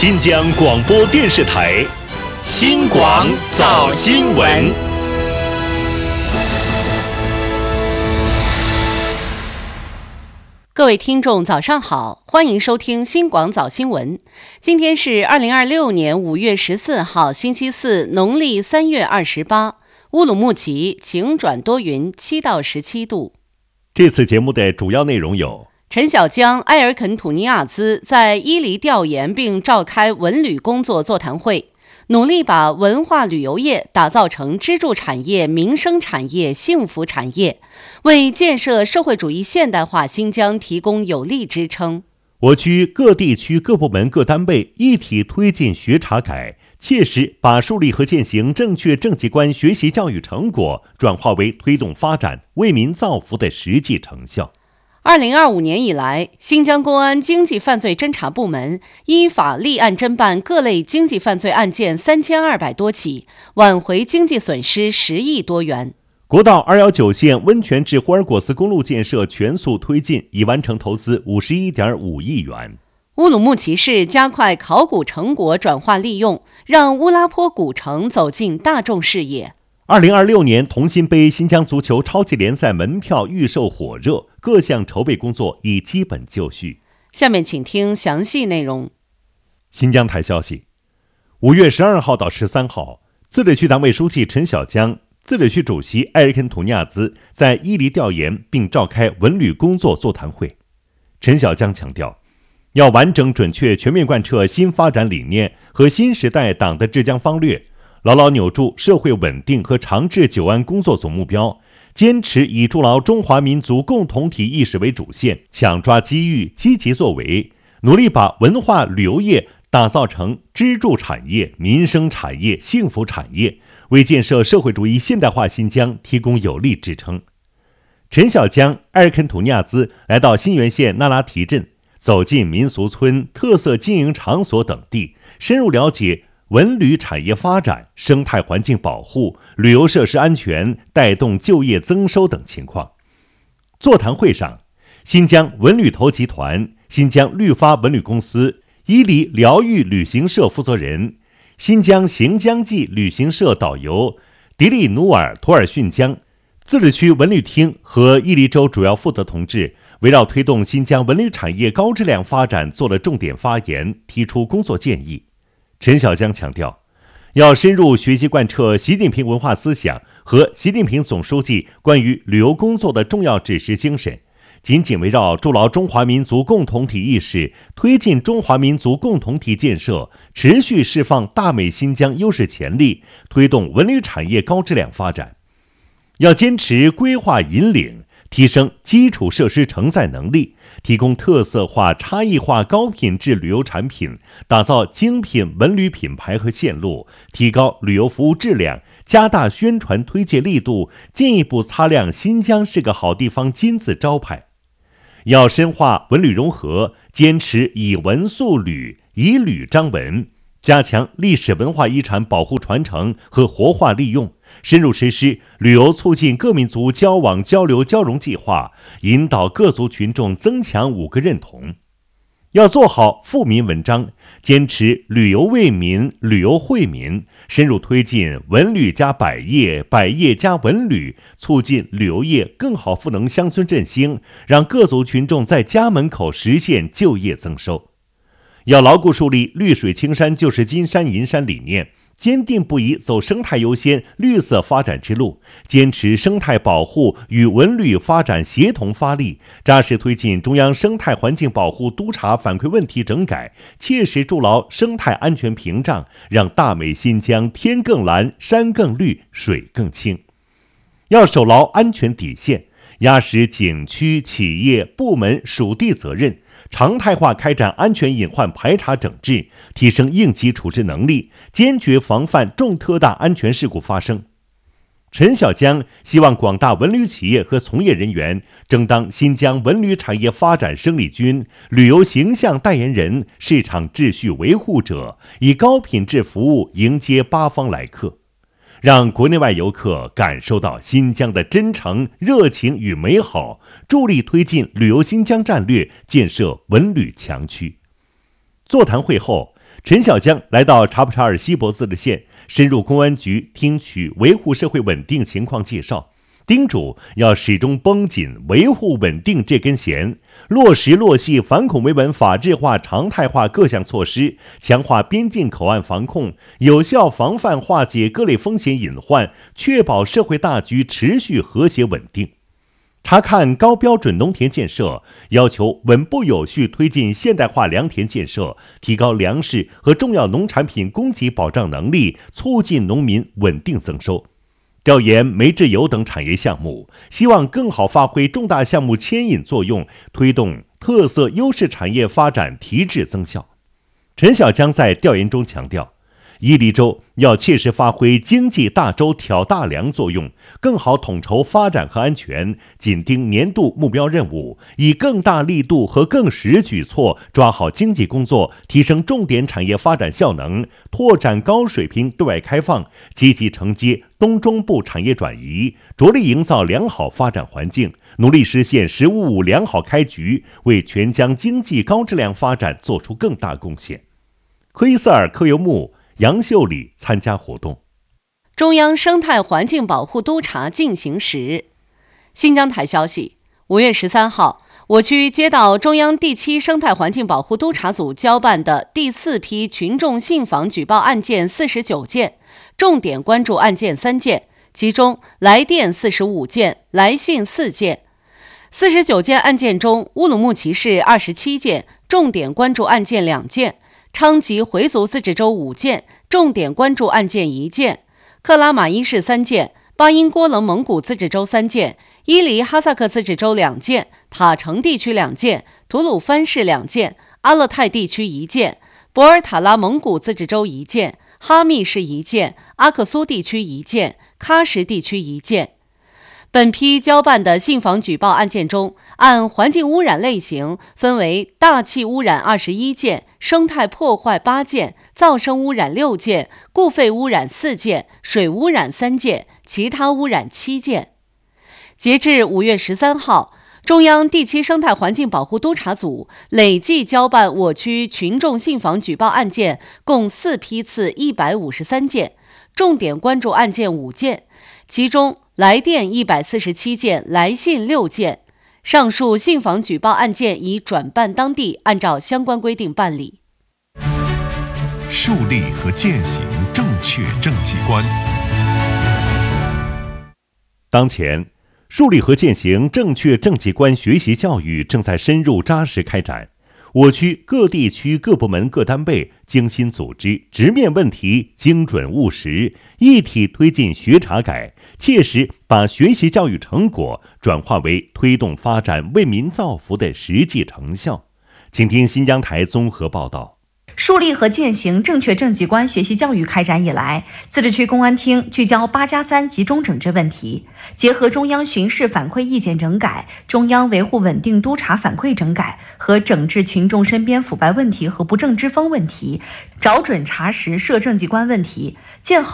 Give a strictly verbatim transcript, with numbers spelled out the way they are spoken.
新疆广播电视台新广早新闻。 各位听众早上好，欢迎收听新广早新闻。今天是二零二六年五月十四号星期四，农历三月二十八，乌鲁木齐晴转多云，七到十七度。 这次节目的主要内容有： 陈小江、埃尔肯吐尼亚兹在伊犁调研并召开文旅工作座谈会，努力把文化旅游业打造成支柱产业、民生产业、幸福产业，为建设社会主义现代化新疆提供有力支撑。 我区各地区各部门各单位一体推进学查改，切实把树立和践行正确政绩观学习教育成果转化为推动发展、为民造福的实际成效。 二零二五年以来，新疆公安经济犯罪侦查部门依法立案侦办各类经济犯罪案件三千二百多起，挽回经济损失十亿多元。 国道二一九线温泉至霍尔果斯公路建设全速推进，已完成投资五十一点五亿元。 乌鲁木齐市加快考古成果转化利用，让乌拉坡古城走进大众视野。 二零二六年同心杯新疆足球超级联赛门票预售火热，各项筹备工作已基本就绪。 下面请听详细内容。 新疆台消息，五月十二号到十三号，自治区党委书记陈小江、自治区主席埃尔肯吐尼亚兹在伊犁调研并召开文旅工作座谈会。陈小江强调，要完整准确全面贯彻新发展理念和新时代党的治疆方略，牢牢扭住社会稳定和长治久安工作总目标，坚持以筑牢中华民族共同体意识为主线，抢抓机遇，积极作为，努力把文化旅游业打造成支柱产业、民生产业、幸福产业，为建设社会主义现代化新疆提供有力支撑。陈小江、埃尔肯吐尼亚兹来到新源县那拉提镇，走进民俗村、特色经营场所等地，深入了解文旅产业发展、生态环境保护、旅游设施安全、带动就业增收等情况。座谈会上，新疆文旅投集团、新疆绿发文旅公司、伊犁疗愈旅行社负责人、新疆行疆记旅行社导游迪利努尔图尔逊江、自治区文旅厅和伊犁州主要负责同志围绕推动新疆文旅产业高质量发展做了重点发言，提出工作建议。陈小江强调，要深入学习贯彻习近平文化思想和习近平总书记关于旅游工作的重要指示精神，紧紧围绕筑牢中华民族共同体意识，推进中华民族共同体建设，持续释放大美新疆优势潜力，推动文旅产业高质量发展。要坚持规划引领，提升基础设施承载能力，提供特色化、差异化、高品质旅游产品，打造精品文旅品牌和线路，提高旅游服务质量，加大宣传推介力度，进一步擦亮新疆是个好地方金字招牌。要深化文旅融合，坚持以文塑旅，以旅彰文，加强历史文化遗产保护传承和活化利用，深入实施旅游促进各民族交往交流交融计划，引导各族群众增强五个认同。要做好富民文章，坚持旅游为民、旅游惠民，深入推进文旅加百业、百业加文旅，促进旅游业更好赋能乡村振兴，让各族群众在家门口实现就业增收。要牢固树立绿水青山就是金山银山理念，坚定不移走生态优先、绿色发展之路，坚持生态保护与文旅发展协同发力，扎实推进中央生态环境保护督查反馈问题整改，切实筑牢生态安全屏障，让大美新疆天更蓝、山更绿、水更清。要守牢安全底线，压实景区、企业、部门属地责任，常态化开展安全隐患排查整治，提升应急处置能力，坚决防范重特大安全事故发生。陈小江希望广大文旅企业和从业人员争当新疆文旅产业发展生力军、旅游形象代言人、市场秩序维护者，以高品质服务迎接八方来客，让国内外游客感受到新疆的真诚、热情与美好，助力推进旅游新疆战略，建设文旅强区。座谈会后， 陈小江来到察布查尔锡伯自治县，深入公安局听取维护社会稳定情况介绍，叮嘱要始终绷紧维护稳定这根弦，落实落细反恐维稳法治化常态化各项措施，强化边境口岸防控，有效防范化解各类风险隐患，确保社会大局持续和谐稳定。查看高标准农田建设，要求稳步有序推进现代化良田建设，提高粮食和重要农产品供给保障能力，促进农民稳定增收。调研煤制油等产业项目，希望更好发挥重大项目牵引作用，推动特色优势产业发展提质增效。陈小江在调研中强调，伊犁州要切实发挥经济大州挑大梁作用，更好统筹发展和安全，紧盯年度目标任务，以更大力度和更实举措抓好经济工作，提升重点产业发展效能，拓展高水平对外开放，积极承接东中部产业转移，着力营造良好发展环境，努力实现“十五五”良好开局，为全疆经济高质量发展做出更大贡献。科伊塞尔、柯尤木、杨秀礼参加活动。 中央生态环境保护督查进行时，新疆台消息，五月十三号，我区接到中央第七生态环境保护督查组交办的第四批群众信访举报案件四十九件，重点关注案件三件，其中来电四十五件，来信四件。四十九件案件中，乌鲁木齐市二十七件，重点关注案件两件；昌吉回族自治州五件，重点关注案件一件；克拉玛依市三件，巴音郭楞蒙古自治州三件，伊犁哈萨克自治州两件，塔城地区两件，吐鲁番市两件，阿勒泰地区一件，博尔塔拉蒙古自治州一件，哈密市一件，阿克苏地区一件，喀什地区一件。本批交办的信访举报案件中，按环境污染类型分为大气污染二十一件，生态破坏八件，噪声污染六件，固废污染四件，水污染三件，其他污染七件。截至五月十三号，中央第七生态环境保护督查组累计交办我区群众信访举报案件共四批次一百五十三件，重点关注案件五件，其中来电一百四十七件，来信六件。上述信访举报案件已转办当地，按照相关规定办理。 树立和践行正确政绩观。 当前，树立和践行正确政绩观学习教育正在深入扎实开展。我区各地区各部门各单位精心组织，直面问题，精准务实，一体推进学查改，切实把学习教育成果转化为推动发展、为民造福的实际成效。请听新疆台综合报道。 树立和践行正确政绩观学习教育开展以来，自治区公安厅聚焦八加三集中整治问题，结合中央巡视反馈意见整改、中央维护稳定督查反馈整改和整治群众身边腐败问题和不正之风问题，找准查实涉政绩观问题，建好